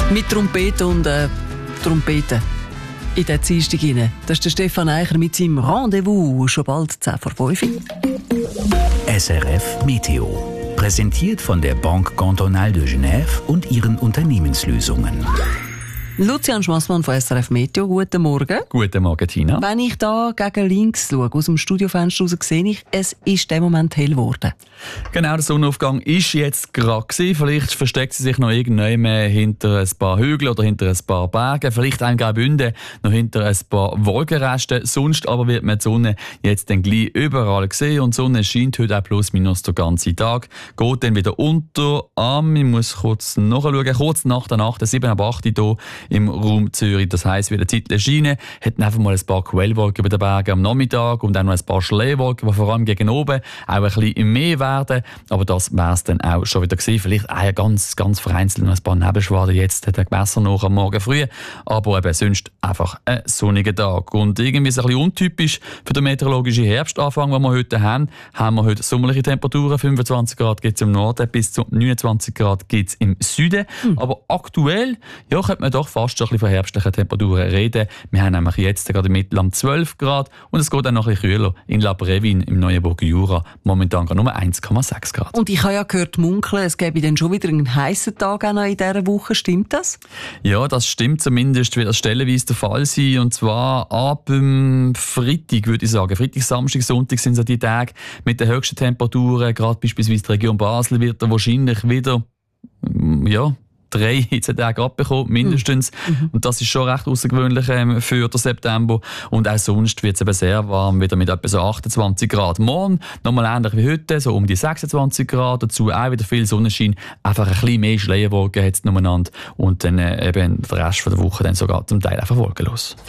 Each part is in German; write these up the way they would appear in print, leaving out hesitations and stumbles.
Mit Trompete und Trompete in den Dienstag rein. Das ist der Stefan Eicher mit seinem Rendezvous. Schon bald 10 vor 5. SRF Meteo. Präsentiert von der Banque Cantonale de Genève und ihren Unternehmenslösungen. Lucian Schmassmann von SRF Meteo, guten Morgen. Guten Morgen, Tina. Wenn ich da gegen links schaue, aus dem Studiofenster raus, sehe ich, es ist in dem Moment hell geworden. Genau, der Sonnenaufgang ist jetzt gerade gewesen. Vielleicht versteckt sie sich noch irgendwann hinter ein paar Hügeln oder hinter ein paar Bergen. Vielleicht auch in Graubünden noch hinter ein paar Wolkenresten. Sonst aber wird man die Sonne jetzt dann gleich überall sehen. Und die Sonne scheint heute auch plus minus den ganzen Tag. Geht dann wieder unter. Ich muss kurz nachschauen. Kurz nach der Nacht, 7 ab 8 hier im Raum Zürich. Das heisst, wieder Zeit der Schiene. Hätten einfach mal ein paar Quellwolken über den Bergen am Nachmittag und auch noch ein paar Schleewolken, die vor allem gegen oben auch ein bisschen mehr werden. Aber das wäre es dann auch schon wieder gewesen. Vielleicht auch ganz vereinzelt noch ein paar Nebelschwaden jetzt hat er besser noch am Morgen früh. Aber eben sonst einfach ein sonniger Tag. Und irgendwie ist es ein bisschen untypisch für den meteorologischen Herbstanfang, den wir heute haben. Haben wir heute sommerliche Temperaturen. 25 Grad gibt es im Norden, bis zu 29 Grad gibt es im Süden. Aber aktuell könnte man doch fast schon ein bisschen von herbstlichen Temperaturen reden. Wir haben nämlich jetzt gerade Mittel am 12 Grad und es geht auch noch ein bisschen kühler in La Brevin im Neuenburger Jura. Momentan gerade nur 1,6 Grad. Und ich habe ja gehört munkeln, es gäbe dann schon wieder einen heissen Tag auch noch in dieser Woche. Stimmt das? Ja, das stimmt zumindest, wird das stellenweise der Fall sein. Und zwar ab Freitag, würde ich sagen. Freitag, Samstag, Sonntag sind so die Tage mit den höchsten Temperaturen. Gerade beispielsweise die Region Basel wird da wahrscheinlich wieder 3 in 10 Tagen abbekommen, mindestens. Und das ist schon recht außergewöhnlich für den September. Und auch sonst wird es eben sehr warm, wieder mit etwa so 28 Grad. Morgen nochmal ähnlich wie heute, so um die 26 Grad. Dazu auch wieder viel Sonnenschein. Einfach ein bisschen mehr Schleierwolken hat es numeinander. Und dann eben der Rest der Woche dann sogar zum Teil einfach wolkenlos.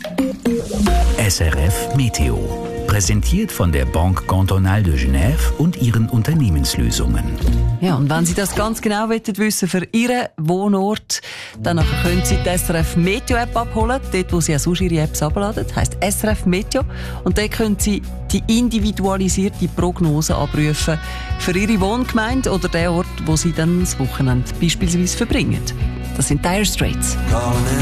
SRF Meteo. Präsentiert von der Banque Cantonale de Genève und ihren Unternehmenslösungen. Ja, und wenn Sie das ganz genau wissen für Ihren Wohnort, dann können Sie die SRF Meteo App abholen, dort wo Sie auch sonst Ihre Apps abladen, das heisst SRF Meteo. Und dort können Sie die individualisierte Prognose abrufen für Ihre Wohngemeinde oder den Ort, wo Sie dann das Wochenende beispielsweise verbringen. Das sind Dire Straits.